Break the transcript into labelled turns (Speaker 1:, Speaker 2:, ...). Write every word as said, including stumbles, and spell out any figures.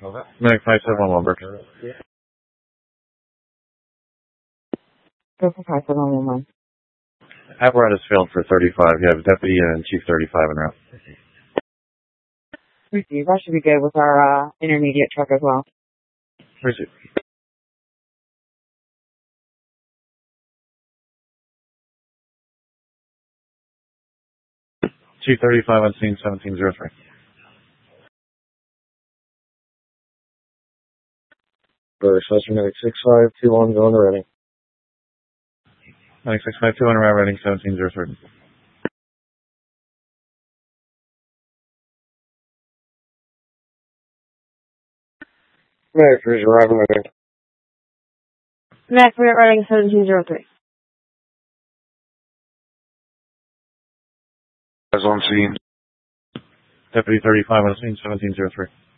Speaker 1: Medic five seven one one, Berkeley.
Speaker 2: Go for five seven one one.
Speaker 1: Apparatus failed for thirty-five. You have Deputy and Chief thirty-five en route.
Speaker 2: Receive. That should be good with our uh, intermediate truck as well.
Speaker 1: Receive. Chief thirty-five on scene seventeen zero three.
Speaker 3: Burst, Medic six five two one, going to Reading.
Speaker 1: Medic six five two on route, Reading seventeen zero three.
Speaker 3: Medic three is arriving, Reading.
Speaker 2: Mac, we're at Reading seventeen zero three.
Speaker 3: As on scene.
Speaker 1: Deputy thirty-five on scene seventeen zero three.